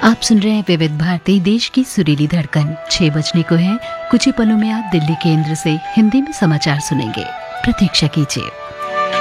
आप सुन रहे हैं विविध भारती, देश की सुरीली धड़कन। 6 बजने को है। कुछ ही पलों में आप दिल्ली केंद्र से हिंदी में समाचार सुनेंगे। प्रतीक्षा कीजिए।